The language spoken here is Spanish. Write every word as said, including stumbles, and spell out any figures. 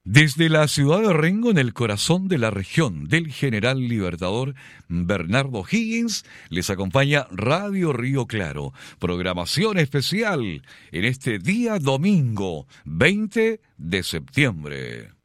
Desde la ciudad de Rengo, en el corazón de la región del General Libertador Bernardo Higgins, les acompaña Radio Río Claro. Programación especial en este día domingo veinte de septiembre.